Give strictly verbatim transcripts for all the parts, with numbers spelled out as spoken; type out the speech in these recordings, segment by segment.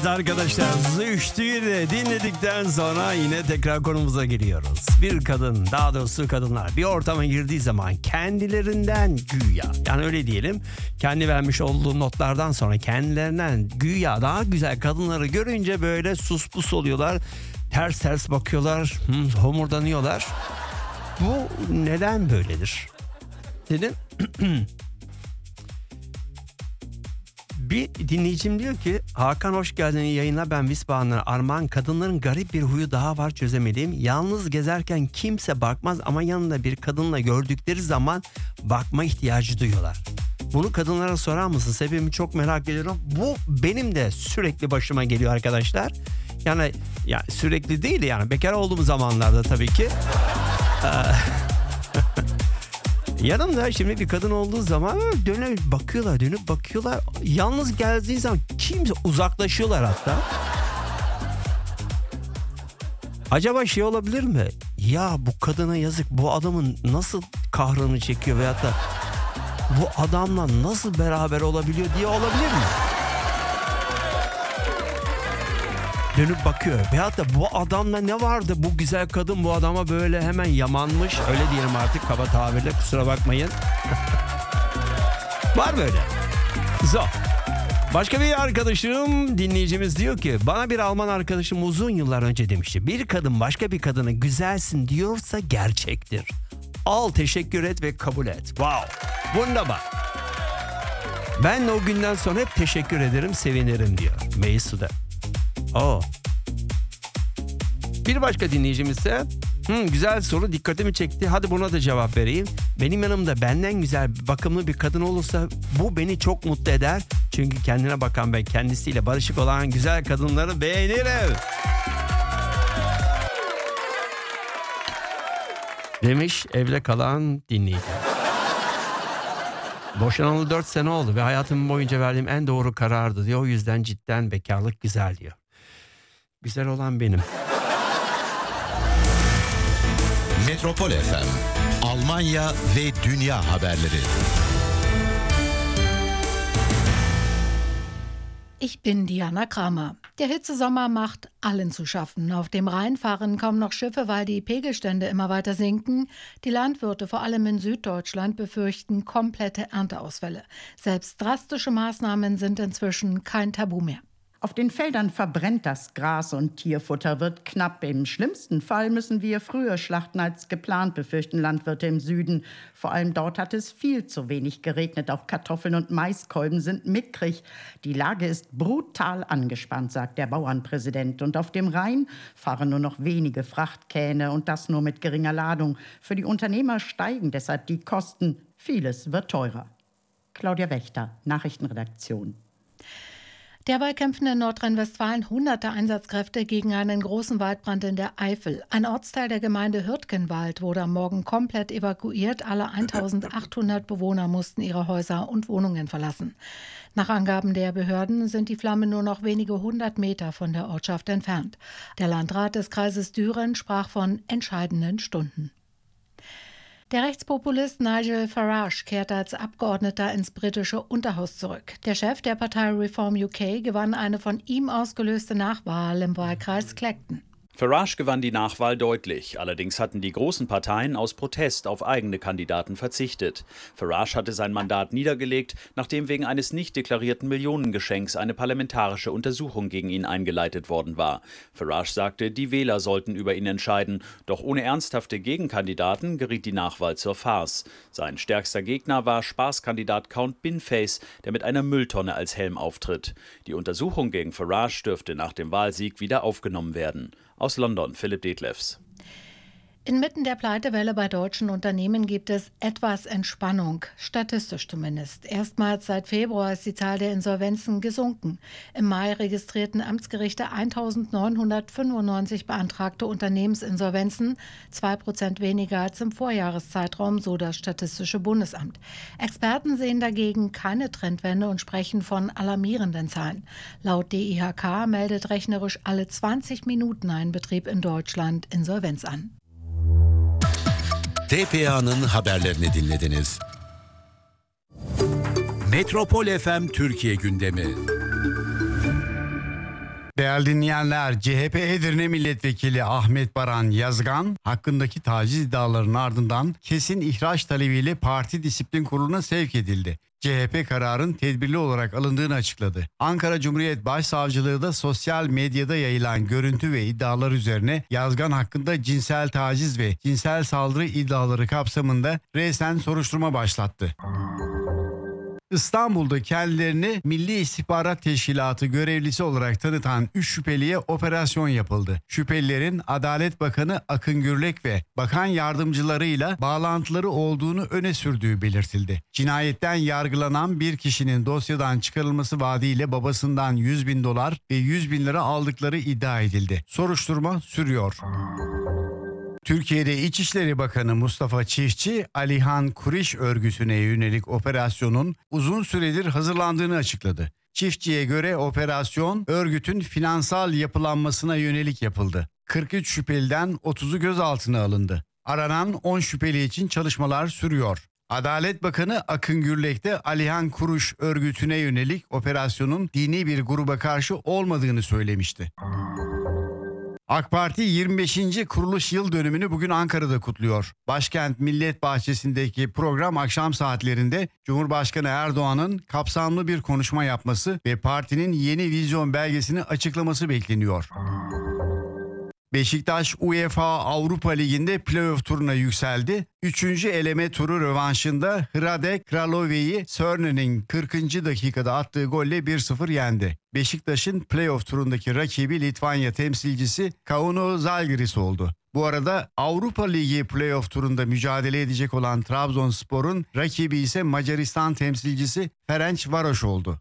Evet arkadaşlar, Züştü'yü de dinledikten sonra yine tekrar konumuza geliyoruz. Bir kadın, daha doğrusu kadınlar bir ortama girdiği zaman kendilerinden güya, yani öyle diyelim, kendi vermiş olduğu notlardan sonra kendilerinden güya daha güzel kadınları görünce böyle sus pus oluyorlar. Ters ters bakıyorlar, hmm, homurdanıyorlar. Bu neden böyledir? Dedim. Bir dinleyicim diyor ki, Hakan hoş geldin yayına, ben Wiesbaden'dan Armağan. Kadınların garip bir huyu daha var, çözemediğim. Yalnız gezerken kimse bakmaz ama yanında bir kadınla gördükleri zaman bakma ihtiyacı duyuyorlar. Bunu kadınlara sorar mısın? Sebebini çok merak ediyorum. Bu benim de sürekli başıma geliyor arkadaşlar. Yani, yani sürekli değil, yani bekar olduğum zamanlarda tabii ki. Yanımda şimdi bir kadın olduğu zaman dönüp bakıyorlar, dönüp bakıyorlar. Yalnız geldiği zaman kimse uzaklaşıyorlar hatta. Acaba şey olabilir mi? Ya bu kadına yazık, bu adamın nasıl kahrını çekiyor veyahut da bu adamla nasıl beraber olabiliyor diye olabilir mi? Dönüp bakıyor. Veyahut da bu adamla ne vardı? Bu güzel kadın bu adama böyle hemen yamanmış. Öyle diyelim artık, kaba tabirle, kusura bakmayın. Var böyle. Zor. Başka bir arkadaşım, dinleyicimiz diyor ki, bana bir Alman arkadaşım uzun yıllar önce demişti. Bir kadın başka bir kadına güzelsin diyorsa gerçektir. Al, teşekkür et ve kabul et. Wow. Wunderbar. Ben o günden sonra hep teşekkür ederim, sevinirim diyor Meysu'da. Oo. Bir başka dinleyicimiz ise, hmm, güzel soru, dikkatimi çekti. Hadi buna da cevap vereyim. Benim yanımda benden güzel, bakımlı bir kadın olursa bu beni çok mutlu eder. Çünkü kendine bakan ve kendisiyle barışık olan güzel kadınları beğenirim. Demiş evde kalan dinleyici. Boşanalı dört sene oldu ve hayatım boyunca verdiğim en doğru karardı diyor. O yüzden cidden bekarlık güzel diyor. Güzel olan benim. Metropol F M, Almanya ve Dünya haberleri. Ich bin Diana Kramer. Der Hitzesommer macht allen zu schaffen. Auf dem Rhein fahren kaum noch Schiffe, weil die Pegelstände immer weiter sinken. Die Landwirte, vor allem in Süddeutschland, befürchten komplette Ernteausfälle. Selbst drastische Maßnahmen sind inzwischen kein Tabu mehr. Auf den Feldern verbrennt das Gras und Tierfutter wird knapp. Im schlimmsten Fall müssen wir früher schlachten als geplant, befürchten Landwirte im Süden. Vor allem dort hat es viel zu wenig geregnet. Auch Kartoffeln und Maiskolben sind mickrig. Die Lage ist brutal angespannt, sagt der Bauernpräsident. Und auf dem Rhein fahren nur noch wenige Frachtkähne und das nur mit geringer Ladung. Für die Unternehmer steigen deshalb die Kosten. Vieles wird teurer. Claudia Wächter, Nachrichtenredaktion. Derweil kämpfen in Nordrhein-Westfalen hunderte Einsatzkräfte gegen einen großen Waldbrand in der Eifel. Ein Ortsteil der Gemeinde Hürtgenwald wurde am Morgen komplett evakuiert. Alle eintausendachthundert Bewohner mussten ihre Häuser und Wohnungen verlassen. Nach Angaben der Behörden sind die Flammen nur noch wenige hundert Meter von der Ortschaft entfernt. Der Landrat des Kreises Düren sprach von entscheidenden Stunden. Der Rechtspopulist Nigel Farage kehrt als Abgeordneter ins britische Unterhaus zurück. Der Chef der Partei Reform U K gewann eine von ihm ausgelöste Nachwahl im Wahlkreis Clacton. Farage gewann die Nachwahl deutlich. Allerdings hatten die großen Parteien aus Protest auf eigene Kandidaten verzichtet. Farage hatte sein Mandat niedergelegt, nachdem wegen eines nicht deklarierten Millionengeschenks eine parlamentarische Untersuchung gegen ihn eingeleitet worden war. Farage sagte, die Wähler sollten über ihn entscheiden. Doch ohne ernsthafte Gegenkandidaten geriet die Nachwahl zur Farce. Sein stärkster Gegner war Spaßkandidat Count Binface, der mit einer Mülltonne als Helm auftritt. Die Untersuchung gegen Farage dürfte nach dem Wahlsieg wieder aufgenommen werden. Aus London, Philipp Detlefs. Inmitten der Pleitewelle bei deutschen Unternehmen gibt es etwas Entspannung, statistisch zumindest. Erstmals seit Februar ist die Zahl der Insolvenzen gesunken. Im Mai registrierten Amtsgerichte eintausendneunhundertfünfundneunzig beantragte Unternehmensinsolvenzen, zwei Prozent weniger als im Vorjahreszeitraum, so das Statistische Bundesamt. Experten sehen dagegen keine Trendwende und sprechen von alarmierenden Zahlen. Laut D I H K meldet rechnerisch alle zwanzig Minuten ein Betrieb in Deutschland Insolvenz an. T P A'nın haberlerini dinlediniz. Metropol F M Türkiye gündemi. Değerli dinleyenler, C H P Edirne Milletvekili Ahmet Baran Yazgan hakkındaki taciz iddialarının ardından kesin ihraç talebiyle Parti Disiplin Kurulu'na sevk edildi. C H P kararın tedbirli olarak alındığını açıkladı. Ankara Cumhuriyet Başsavcılığı da sosyal medyada yayılan görüntü ve iddialar üzerine Yazgan hakkında cinsel taciz ve cinsel saldırı iddiaları kapsamında resen soruşturma başlattı. İstanbul'da kendilerini Milli İstihbarat Teşkilatı görevlisi olarak tanıtan üç şüpheliye operasyon yapıldı. Şüphelilerin Adalet Bakanı Akın Gürlek ve bakan yardımcılarıyla bağlantıları olduğunu öne sürdüğü belirtildi. Cinayetten yargılanan bir kişinin dosyadan çıkarılması vaadiyle babasından yüz bin dolar ve yüz bin lira aldıkları iddia edildi. Soruşturma sürüyor. Türkiye'de İçişleri Bakanı Mustafa Çiftçi, Alihan Kuriş örgütüne yönelik operasyonun uzun süredir hazırlandığını açıkladı. Çiftçi'ye göre operasyon örgütün finansal yapılanmasına yönelik yapıldı. kırk üç şüpheliden otuzu gözaltına alındı. Aranan on şüpheli için çalışmalar sürüyor. Adalet Bakanı Akın Gürlek de Alihan Kuriş örgütüne yönelik operasyonun dini bir gruba karşı olmadığını söylemişti. AK Parti yirmi beşinci kuruluş yıl dönümünü bugün Ankara'da kutluyor. Başkent Millet Bahçesi'ndeki program akşam saatlerinde Cumhurbaşkanı Erdoğan'ın kapsamlı bir konuşma yapması ve partinin yeni vizyon belgesini açıklaması bekleniyor. Beşiktaş UEFA Avrupa Ligi'nde playoff turuna yükseldi. Üçüncü eleme turu rövanşında Hrade Kralove'yi Sörne'nin kırkıncı dakikada attığı golle bir sıfır yendi. Beşiktaş'ın playoff turundaki rakibi Litvanya temsilcisi Kauno Žalgiris oldu. Bu arada Avrupa Ligi playoff turunda mücadele edecek olan Trabzonspor'un rakibi ise Macaristan temsilcisi Ferencvaros oldu.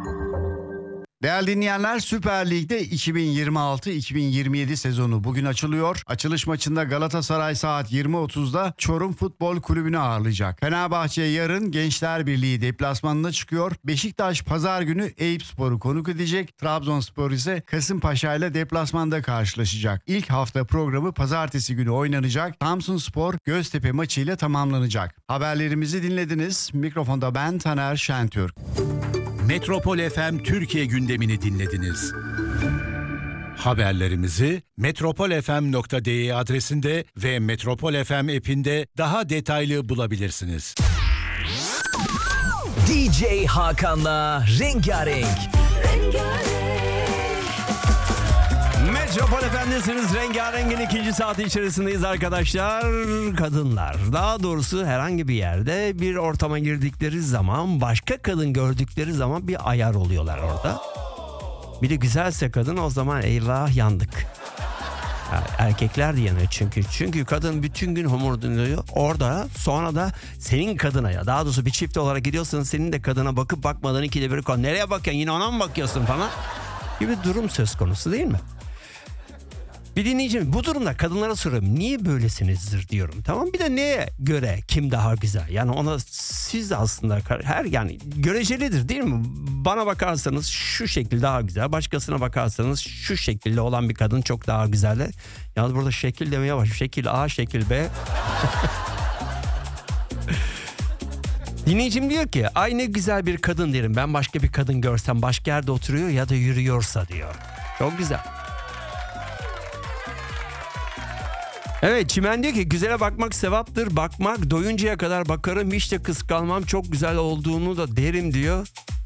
Değerli dinleyenler, Süper Lig'de iki bin yirmi altı iki bin yirmi yedi sezonu bugün açılıyor. Açılış maçında Galatasaray saat yirmi otuzda Çorum Futbol Kulübü'nü ağırlayacak. Fenerbahçe yarın Gençler Birliği deplasmanına çıkıyor. Beşiktaş pazar günü Eyüpspor'u konuk edecek. Trabzonspor ise Kasımpaşa ile deplasmanda karşılaşacak. İlk hafta programı pazartesi günü oynanacak. Samsunspor Göztepe maçıyla tamamlanacak. Haberlerimizi dinlediniz. Mikrofonda ben Taner Şentürk. Metropol F M Türkiye gündemini dinlediniz. Haberlerimizi metropol f m nokta d e adresinde ve Metropol F M app'inde daha detaylı bulabilirsiniz. D J Hakan'la Rengarenk. Metropol Efendisiniz. Rengarenk'in ikinci saati içerisindeyiz arkadaşlar. Kadınlar, daha doğrusu herhangi bir yerde bir ortama girdikleri zaman, başka kadın gördükleri zaman bir ayar oluyorlar orada. Bir de güzelse kadın, o zaman eyvah yandık. Ya, erkekler de yanıyor çünkü. Çünkü kadın bütün gün homurdanıyor orada, sonra da senin kadına, ya daha doğrusu bir çift olarak gidiyorsanız senin de kadına bakıp bakmadan ikide bir konu. Nereye bakıyorsun, yine ona mı bakıyorsun falan gibi durum söz konusu değil mi? Bir dinleyicim, bu durumda kadınlara soruyorum, niye böylesinizdir diyorum. Tamam, bir de neye göre kim daha güzel? Yani ona siz de aslında her, yani görecelidir değil mi? Bana bakarsanız şu şekil daha güzel, başkasına bakarsanız şu şekilde olan bir kadın çok daha güzel. Yalnız burada şekil demeye başlıyor. Şekil A, şekil B. Dinleyicim diyor ki, ay ne güzel bir kadın derim ben başka bir kadın görsem, başka yerde oturuyor ya da yürüyorsa diyor. Çok güzel. Evet, Çimen diyor ki güzele bakmak sevaptır, bakmak doyuncaya kadar bakarım, hiç de kıskanmam, çok güzel olduğunu da derim diyor.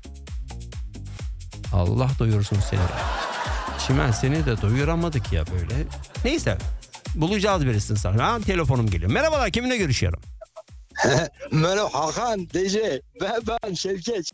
Allah doyursun seni. Çimen, seni de doyuramadık ya böyle. Neyse, bulacağız birisini sana. Ha, telefonum geliyor. Merhabalar, kiminle görüşüyorum? Merhaba Hakan, D J, ben ben Şevket.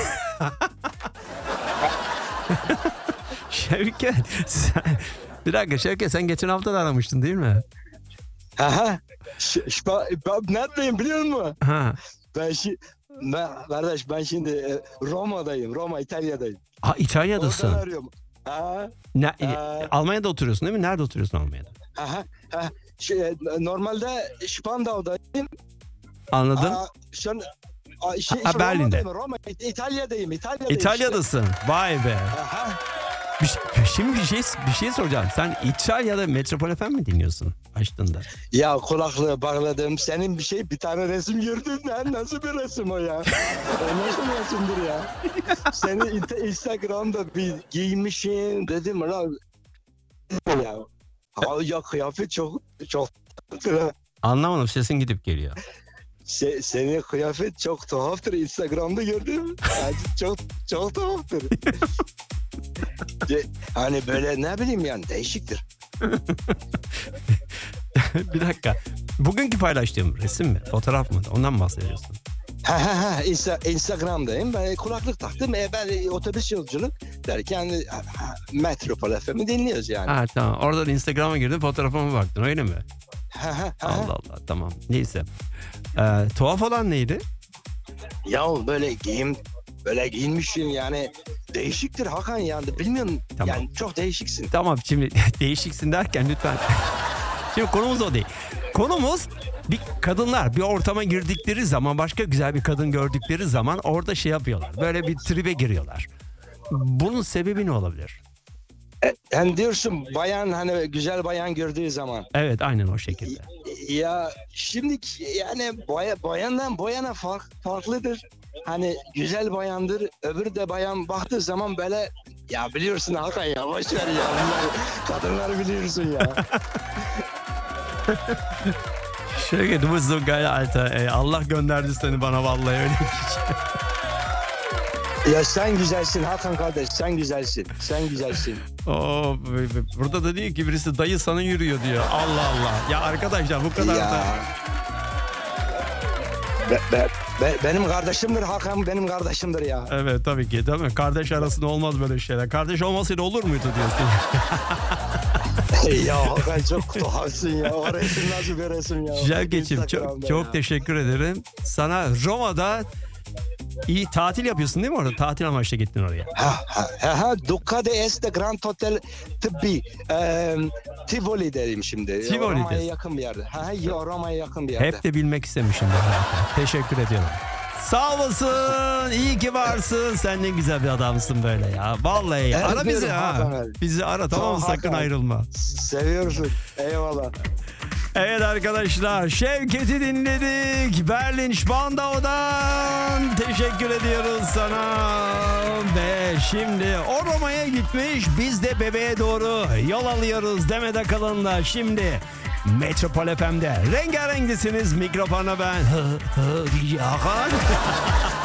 Şevket, sen... bir dakika Şevket, sen geçen hafta da aramıştın değil mi? Aha, ben neredeyim biliyor musun? Ha. Ben şimdi, ben, kardeş ben şimdi Roma'dayım, Roma, İtalya'dayım. Aa, İtalya'dasın. Oradan arıyorum. Ha, ne, ha. Almanya'da oturuyorsun değil mi? Nerede oturuyorsun Almanya'da? Aha, aha. Şey, normalde Spandau'dayım. Anladım. Aa, şu an, aa, şey, ha, Berlin'de. Roma, İtalya'dayım, İtalya'dayım. İtalya'dasın. Işte. Vay be. Aha. Bir, şimdi bir şey bir şey soracağım. Sen İtalya'da Metropol F M mi dinliyorsun? açtığında? Ya kulaklığı bağladım. Senin bir şey bir tane resim gördün lan. Nasıl bir resim o ya? O nasıl bir resimdir ya? Seni in- Instagram'da bir giymişsin dedim lan. Ya. Ha, ya kıyafet çok çok tuhaftır. Anlamadım, sesin gidip geliyor. Se, senin kıyafet çok tuhaftır. Instagram'da gördüm. Yani çok çok tuhaftır. De, hani böyle ne bileyim yani değişiktir. Bir dakika. Bugünkü paylaştığım resim mi? Fotoğraf mı? Ondan mı bahsediyorsun? Ha ha ha Insta, Instagram'dayım. Ben kulaklık taktım. E, ben otobüs yolculuk derken ha, ha, Metropol F M'i dinliyoruz yani. Ha tamam. Oradan Instagram'a girdin, fotoğrafıma baktın, öyle mi? Ha, ha, ha. Allah Allah, tamam. Neyse. Ee, tuhaf olan neydi? Ya böyle giyim böyle giyinmişsin yani değişiktir Hakan yani bilmiyorum Tamam. yani çok değişiksin. Tamam, şimdi değişiksin derken lütfen. Şimdi konumuz o değil. Konumuz bir kadınlar bir ortama girdikleri zaman, başka güzel bir kadın gördükleri zaman orada şey yapıyorlar. Böyle bir tribe giriyorlar. Bunun sebebi ne olabilir? E, hani diyorsun bayan hani güzel bayan gördüğü zaman. Evet, aynen o şekilde. Ya şimdi yani boya, bayandan boyana fark, farklıdır. Hani güzel bayandır, öbürü de bayan baktığı zaman böyle ya biliyorsun Hakan ya boş ver ya bunlar kadınları biliyorsun ya. Şöyle, du bist so geil Alter. Ey, Allah gönderdi seni bana vallahi, öyle bir şey. Ya sen güzelsin Hakan kardeş, sen güzelsin, sen güzelsin. Oo, burada da diyor ki birisi dayı sana yürüyor diyor. Allah Allah. Ya arkadaşlar bu kadar Ya. da. Be, be, be, benim kardeşimdir Hakan, benim kardeşimdir ya. Evet tabii ki, değil mi? Kardeş arasında olmaz böyle şeyler. Kardeş olmasaydı olur muydu diyorsun. Ya Hakan çok tuhafsın ya. O resim nasıl bir resim ya? Güzel geçim. Çok, Instagram'da çok ya. teşekkür ederim. Sana Roma'da iyi tatil yapıyorsun değil mi orada? Tatil amaçlı gittin oraya. Ha ha ha, ha. Duca de Este Grand Hotel Tıbbi. Ee, Tivoli derim şimdi. Tivoli Roma'ya de. yakın bir yerde. Ha, ya Roma'ya yakın bir yerde. Hep de bilmek istemişimdir zaten. Teşekkür ediyorum. Sağ olasın. İyi ki varsın. Sen ne güzel bir adamsın böyle ya. Vallahi ya. Ara bizi ha. Hakan. Bizi ara, tamam mı? Hakan. Sakın ayrılma. Seviyorsun. Eyvallah. Evet arkadaşlar, Şevket'i dinledik. Berlin Spandau'dan teşekkür ediyoruz sana. Ve şimdi o Roma'ya gitmiş, biz de bebeğe doğru yol alıyoruz. Demede kalın da şimdi Metropol F M'de rengarenksiniz. Mikrofona ben Hakan.